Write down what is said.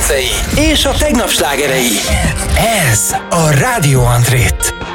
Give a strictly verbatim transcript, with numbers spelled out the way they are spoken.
percei és a tegnap slágerei. Ez a Rádió Andrét.